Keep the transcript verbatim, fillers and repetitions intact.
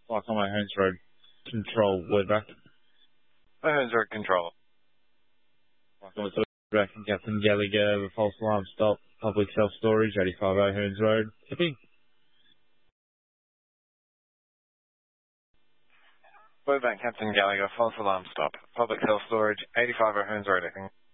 Like on my Holmes Road control, word back. Holmes Road control. Like on the back and Captain Gallagher, false alarm stop, public self-storage, eighty-five oh Holmes Road. Tipping. Word back, Captain Gallagher, false alarm stop. Public self-storage, eighty-five Holmes Road, I think.